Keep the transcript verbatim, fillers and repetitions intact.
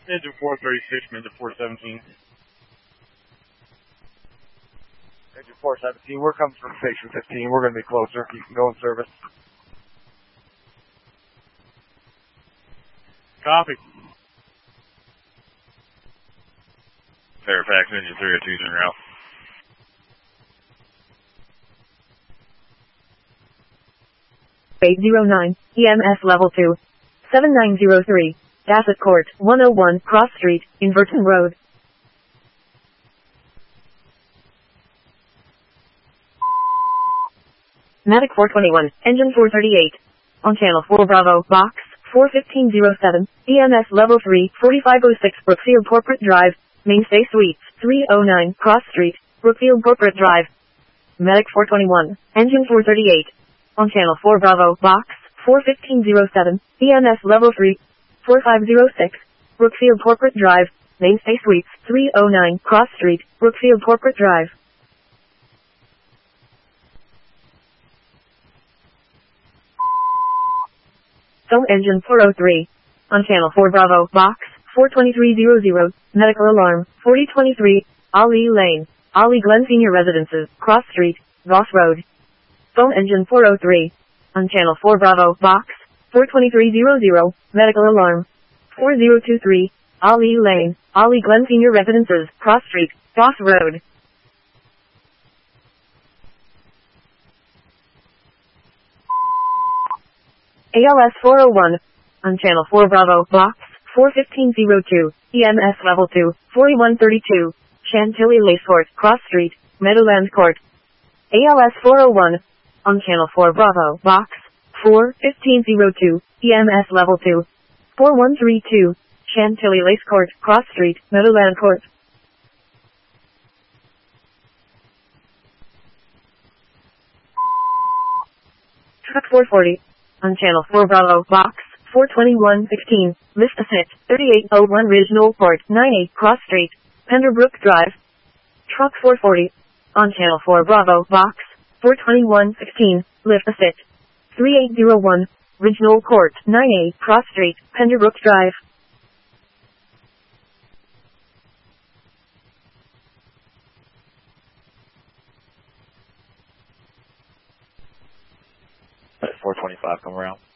Engine four thirty-six, minute four seventeen. Engine four seventeen, we're coming from station fifteen. We're going to be closer. You can go in service. Copy. Fairfax, engine three oh two's en route. eight zero nine, E M S level two. seven nine zero three, Dassett Court, one oh one, Cross Street, Inverton Road. Medic four twenty-one, engine four thirty-eight. On channel four Bravo, box, four fifteen oh seven, E M S level three, forty-five oh six Brookfield Corporate Drive, Mainstay Suites, three oh nine, Cross Street, Brookfield Corporate Drive. Medic four twenty-one, engine four thirty-eight. On channel four Bravo, box, four fifteen oh seven, E M S level three, forty-five oh six, Brookfield Corporate Drive, Mainstay Suites, three oh nine, Cross Street, Brookfield Corporate Drive. Dome engine four oh three. On channel four Bravo, box, four twenty-three hundred, medical alarm, forty twenty-three, Ali Lane, Ali Glen Senior Residences, Cross Street, Voss Road. Dome engine four oh three. On channel four Bravo, box, four twenty-three hundred, medical alarm, four oh two three, Ali Lane, Ali Glen Senior Residences, Cross Street, Voss Road. A L S four oh one. On channel four Bravo, box, four fifteen oh two, E M S level two, forty-one thirty-two, Chantilly Lace Court, Cross Street, Meadowlands Court. A L S four oh one. On channel four Bravo, box, four fifteen oh two, E M S level two, forty-one thirty-two, Chantilly Lace Court, Cross Street, Meadowlands Court. Truck four forty. On channel four Bravo, box, four twenty-one sixteen, Vista Sit, thirty-eight oh one Regional Port, ninety-eight Cross Street, Penderbrook Drive. Truck four forty. On channel four Bravo, box, four twenty-one sixteen, Vista Sit, thirty-eight oh one, Regional Court, ninety-eight Cross Street, Penderbrook Drive. four twenty-five, come around.